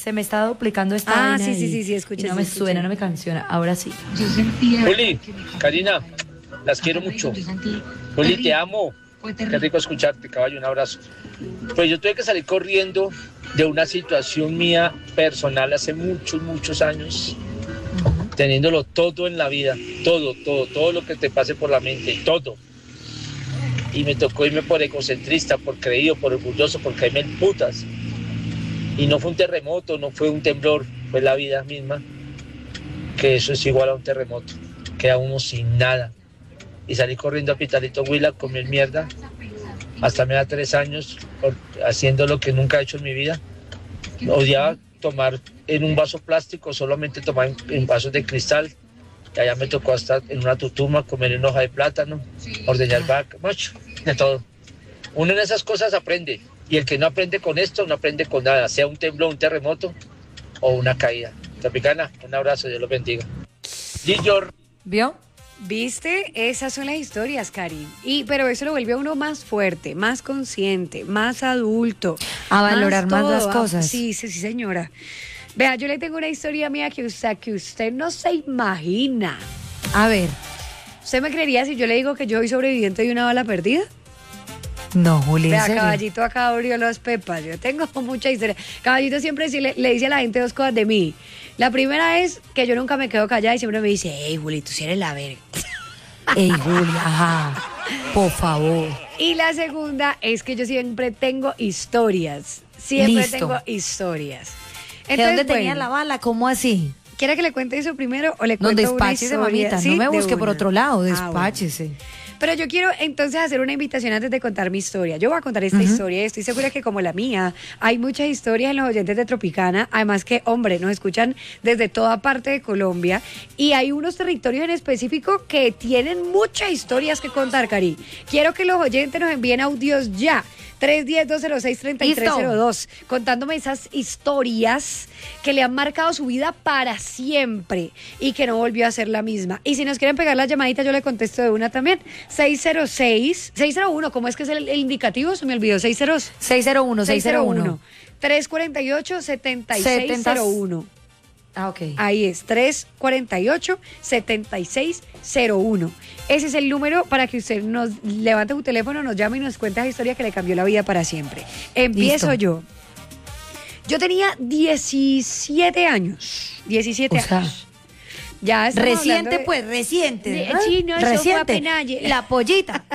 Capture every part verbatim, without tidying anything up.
se me está duplicando esta Ah, vaina sí, sí, y- sí, sí, escuché, y no sí, me escuché. suena, no me canciona. Ahora sí. Juli, Karina, las quiero mucho. Juli, te amo. Qué rico escucharte, caballo, un abrazo. Pues yo tuve que salir corriendo de una situación mía personal hace muchos, muchos años, teniéndolo todo en la vida, todo, todo, todo lo que te pase por la mente, todo. Y me tocó irme por egocentrista, por creído, por orgulloso, por caerme en putas. Y no fue un terremoto, no fue un temblor, fue la vida misma, que eso es igual a un terremoto, queda uno sin nada. Y salí corriendo a Pitalito Huila, comí mierda, hasta me da tres años por- haciendo lo que nunca he hecho en mi vida. Odiaba tomar en un vaso plástico, solamente tomar en, en vasos de cristal. Y allá me tocó hasta en una tutuma comer en hoja de plátano, ordeñar vaca, mucho, de todo. Uno en esas cosas aprende, y el que no aprende con esto, no aprende con nada, sea un temblor, un terremoto o una caída. Tropicana, un abrazo, Dios los bendiga. Gillo. ¿Vio? ¿Viste? Esas son las historias, Cari. Y, pero eso lo vuelve a uno más fuerte, más consciente, más adulto. A valorar más todo. las Ah, cosas. Sí, sí, sí, señora. Vea, yo le tengo una historia mía que usted, que usted no se imagina. A ver. ¿Usted me creería si yo le digo que yo soy sobreviviente de una bala perdida? No, Juli, ¿en Vea, serio? Caballito acá abrió las pepas. Yo tengo mucha historia. Caballito siempre sí le, le dice a la gente dos cosas de mí. La primera es que yo nunca me quedo callada y siempre me dice, hey, Juli, tú sí eres la verga. Ey, Juli, ajá. Por favor. Y la segunda es que yo siempre tengo historias. Siempre Listo. tengo historias. ¿De dónde bueno, tenía la bala? ¿Cómo así? ¿Quiere que le cuente eso primero o le No, cuento una despáchese, historia? mamita. ¿Sí? No me De busque por una. otro lado. Ah, bueno. Despáchese. Pero yo quiero entonces hacer una invitación antes de contar mi historia. Yo voy a contar esta Ujú. historia y estoy segura que como la mía, hay muchas historias en los oyentes de Tropicana. Además que, hombre, nos escuchan desde toda parte de Colombia y hay unos territorios en específico que tienen muchas historias que contar, Cari. Quiero que los oyentes nos envíen audios ya. tres uno cero, dos cero seis, tres tres cero dos, contándome esas historias que le han marcado su vida para siempre y que no volvió a ser la misma. Y si nos quieren pegar las llamaditas, yo le contesto de una también. seis cero seis, seis cero uno, ¿cómo es que es el, el indicativo? Se me olvidó, seis cero seis cero uno, seis cero uno. tres cuatro ocho, siete seis cero uno. Ah, ok. Ahí es, tres cuatro ocho, siete seis cero uno. Ese es el número para que usted nos levante su teléfono, nos llame y nos cuente esa historia que le cambió la vida para siempre. Empiezo Listo. yo. Yo tenía diecisiete años. diecisiete O sea, años. Ya estamos Reciente, hablando de- pues, reciente. de- ¿verdad? sí, no, eso fue reciente. apenas ayer. La pollita.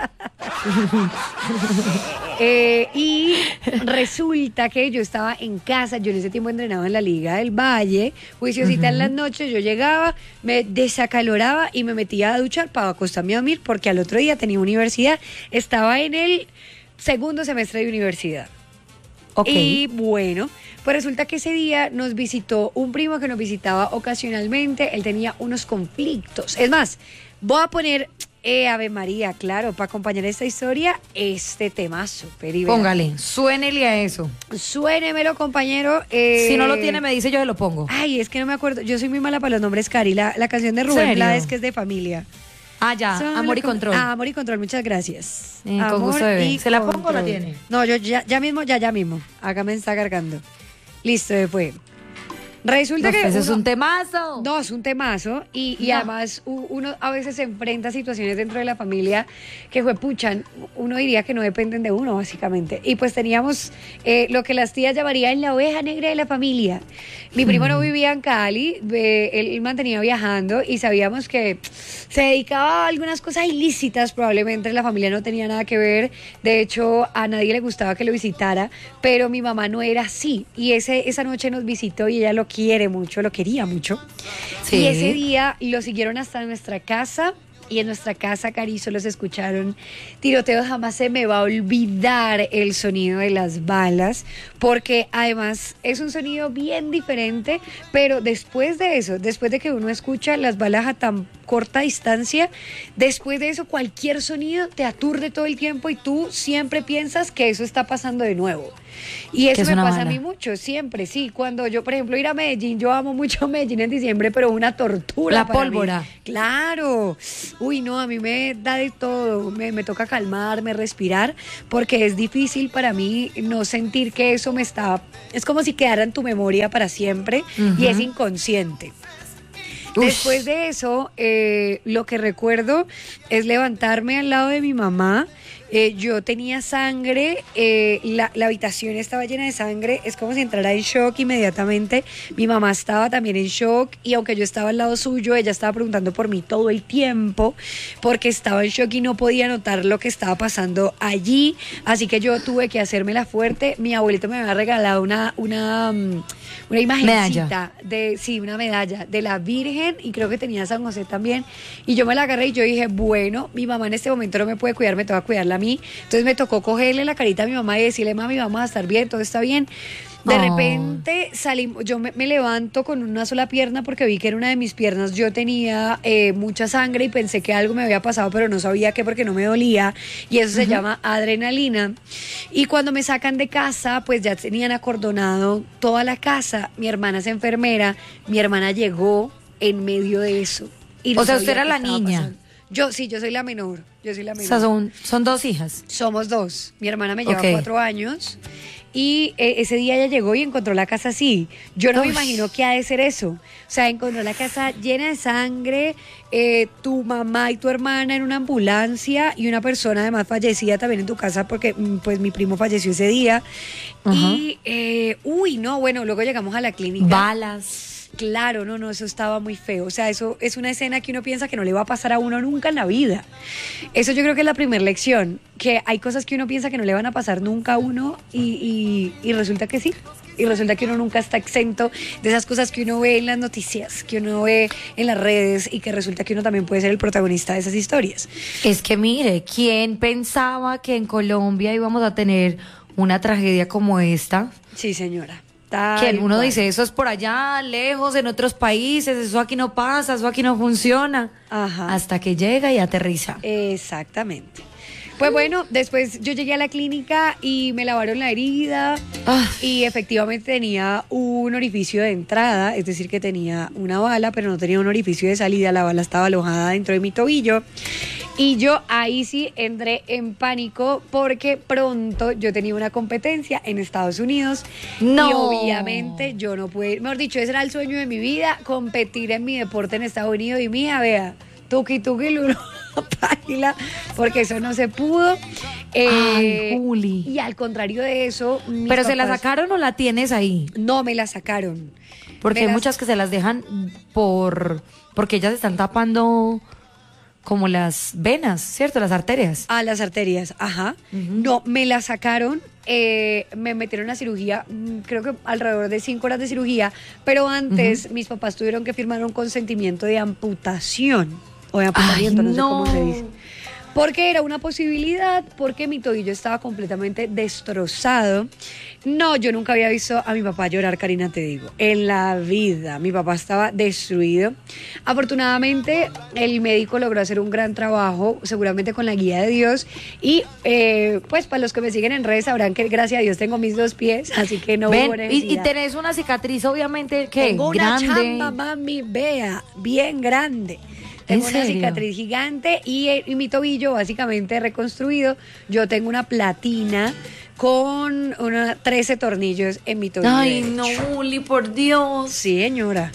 Eh, y resulta que yo estaba en casa, yo en ese tiempo entrenaba en la Liga del Valle, juiciosita en las noches, yo llegaba, me desacaloraba y me metía a duchar para acostarme a dormir porque al otro día tenía universidad, estaba en el segundo semestre de universidad. Ok. Y bueno, pues resulta que ese día nos visitó un primo que nos visitaba ocasionalmente, él tenía unos conflictos. Es más, voy a poner, eh, Ave María, claro, para acompañar esta historia, este temazo. Peri, vea. Póngale, suénele a eso. Suénemelo, compañero. eh, Si no lo tiene, me dice, yo se lo pongo. Ay, es que no me acuerdo, yo soy muy mala para los nombres, Cari. La, la canción de Rubén ¿Serio? Blades, que es de familia. Ah, ya, Solo amor y con- control. Ah, amor y control, muchas gracias. Eh, con Amor gusto, bebé. y ¿Se la pongo o la control. tiene? No, yo ya, ya mismo, ya, ya mismo. Acá me está cargando. Listo, fue. Resulta No, que. pues, es uno- un temazo. No, es un temazo. Y, y No. además u- uno a veces se enfrenta a situaciones dentro de la familia que fue puchan. Uno diría que no dependen de uno, básicamente. Y pues teníamos eh, lo que las tías llamarían la oveja negra de la familia. Mi primo no vivía en Cali, eh, él mantenía viajando y sabíamos que se dedicaba a algunas cosas ilícitas, probablemente la familia no tenía nada que ver. De hecho, a nadie le gustaba que lo visitara, pero mi mamá no era así. Y ese, esa noche nos visitó y ella lo quiere mucho, lo quería mucho. Sí. Y ese día lo siguieron hasta nuestra casa. Y en nuestra casa, Cari, solo se escucharon tiroteos. Jamás se me va a olvidar el sonido de las balas, porque además es un sonido bien diferente, pero después de eso, después de que uno escucha las balas a tan corta distancia, después de eso cualquier sonido te aturde todo el tiempo y tú siempre piensas que eso está pasando de nuevo. Y Que eso es me una pasa bala. a mí mucho, siempre, sí. Cuando yo, por ejemplo, ir a Medellín, yo amo mucho Medellín en diciembre, pero una tortura La para mí. pólvora. Claro, Uy, no, a mí me da de todo, me, me toca calmarme, respirar, porque es difícil para mí no sentir que eso me está, es como si quedara en tu memoria para siempre uh-huh. y es inconsciente. Ush. Después de eso, eh, lo que recuerdo es levantarme al lado de mi mamá. Eh, yo tenía sangre, eh, la, la habitación estaba llena de sangre, es como si entrara en shock inmediatamente. Mi mamá estaba también en shock y aunque yo estaba al lado suyo, ella estaba preguntando por mí todo el tiempo porque estaba en shock y no podía notar lo que estaba pasando allí. Así que yo tuve que hacérmela fuerte. Mi abuelito me había regalado una, una, una imagencita, medalla. de sí, una medalla de la Virgen y creo que tenía San José también. Y yo me la agarré y yo dije, bueno, mi mamá en este momento no me puede cuidar, me toca cuidarla a mí. Entonces me tocó cogerle la carita a mi mamá y decirle, mami, vamos a estar bien, todo está bien. De oh. repente salimos, yo me, me levanto con una sola pierna porque vi que en una de mis piernas yo tenía eh, mucha sangre y pensé que algo me había pasado, pero no sabía qué porque no me dolía y eso uh-huh. se llama adrenalina. Y cuando me sacan de casa, pues ya tenían acordonado toda la casa. Mi hermana es enfermera, mi hermana llegó en medio de eso. Y no o sea, usted era la niña. Pasando. Yo sí, yo soy la menor. Yo soy la menor. O sea, son, son dos hijas. Somos dos. Mi hermana me lleva okay. cuatro años y eh, ese día ella llegó y encontró la casa así. Yo no Uy. me imagino qué ha de ser eso. O sea, encontró la casa llena de sangre, eh, tu mamá y tu hermana en una ambulancia y una persona además fallecida también en tu casa porque pues mi primo falleció ese día. Uh-huh. Y, eh, uy, no, bueno, luego llegamos a la clínica. Balas. Claro, no, no, eso estaba muy feo. O sea, eso es una escena que uno piensa que no le va a pasar a uno nunca en la vida. Eso yo creo que es la primera lección, que hay cosas que uno piensa que no le van a pasar nunca a uno y, y, y resulta que sí. Y resulta que uno nunca está exento de esas cosas que uno ve en las noticias, que uno ve en las redes y que resulta que uno también puede ser el protagonista de esas historias. Es que mire, ¿quién pensaba que en Colombia íbamos a tener una tragedia como esta? Sí, señora. Que uno dice, eso es por allá, lejos, en otros países, eso aquí no pasa, eso aquí no funciona. Ajá. Hasta que llega y aterriza. Exactamente. Pues bueno, después yo llegué a la clínica y me lavaron la herida ah. y efectivamente tenía un orificio de entrada, es decir, que tenía una bala, pero no tenía un orificio de salida, la bala estaba alojada dentro de mi tobillo. Y yo ahí sí entré en pánico porque pronto yo tenía una competencia en Estados Unidos no. y obviamente yo no pude, mejor dicho, ese era el sueño de mi vida, competir en mi deporte en Estados Unidos y mija, vea, tuki tuki lulo, página, porque eso no se pudo. Eh, Ay, Juli. Y al contrario de eso... ¿Pero papás, se la sacaron o la tienes ahí? No, me la sacaron. Porque me hay las... muchas que se las dejan por porque ellas están tapando... como las venas, ¿cierto? Las arterias. Ah, las arterias, ajá. Uh-huh. No, me la sacaron, eh, me metieron a cirugía, creo que alrededor de cinco horas de cirugía, pero antes uh-huh. mis papás tuvieron que firmar un consentimiento de amputación, o de amputamiento, Ay, no, no sé cómo se dice. Porque era una posibilidad, porque mi tobillo estaba completamente destrozado. No, yo nunca había visto a mi papá llorar, Karina, te digo. En la vida, mi papá estaba destruido. Afortunadamente, el médico logró hacer un gran trabajo, seguramente con la guía de Dios. Y, eh, pues, para los que me siguen en redes sabrán que, gracias a Dios, tengo mis dos pies, así que no Ven, hubo necesidad. Y, y tenés una cicatriz, obviamente, que Tengo una grande. chamba, mami, vea, bien grande. Tengo una cicatriz gigante y, y mi tobillo básicamente reconstruido. Yo tengo una platina con una, trece tornillos en mi tobillo. Ay, derecho. no, Juli, por Dios. Sí, señora.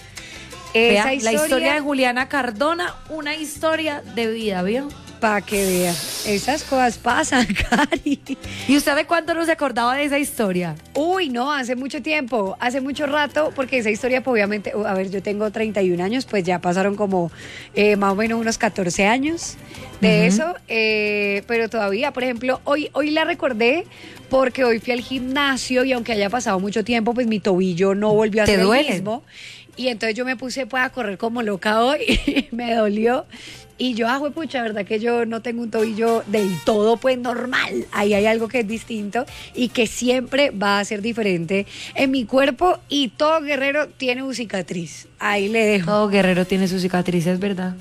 Vea, Esa historia, la historia de Juliana Cardona, una historia de vida, ¿vio? Para que vea, esas cosas pasan, Cari. ¿Y usted de cuánto no se acordaba de esa historia? Uy, no, hace mucho tiempo, hace mucho rato, porque esa historia, pues, obviamente, a ver, yo tengo treinta y un años, pues ya pasaron como eh, más o menos unos catorce años de uh-huh. eso, eh, pero todavía, por ejemplo, hoy, hoy la recordé porque hoy fui al gimnasio y aunque haya pasado mucho tiempo, pues mi tobillo no volvió a ser el mismo. Y entonces yo me puse pues, a correr como loca hoy y me dolió. Y yo, ah, pucha, verdad que yo no tengo un tobillo del todo pues normal. Ahí hay algo que es distinto y que siempre va a ser diferente en mi cuerpo. Y todo guerrero tiene una cicatriz. Ahí le dejo. Todo guerrero tiene su cicatriz, es verdad.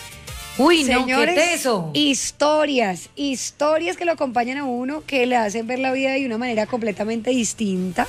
Uy, Señores, no, ¿qué es eso? Historias, historias que lo acompañan a uno, que le hacen ver la vida de una manera completamente distinta.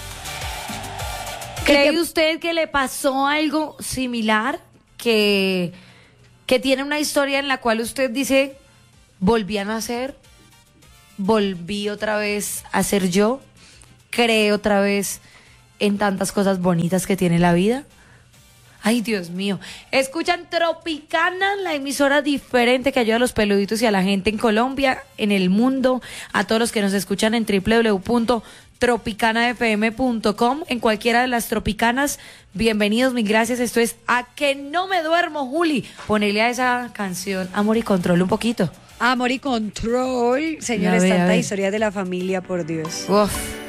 ¿Cree usted que le pasó algo similar? Que, que tiene una historia en la cual usted dice, volví a nacer, volví otra vez a ser yo, creé otra vez en tantas cosas bonitas que tiene la vida. Ay, Dios mío. Escuchan Tropicana, la emisora diferente que ayuda a los peluditos y a la gente en Colombia, en el mundo, a todos los que nos escuchan en doble u doble u doble u punto tropicana f m punto com, en cualquiera de las tropicanas. Bienvenidos, mil gracias. Esto es A Que No Me Duermo, Juli. Ponele a esa canción Amor y Control un poquito. Amor y Control, señores, A ver, a tantas ver. historias de la familia, por Dios. Uf.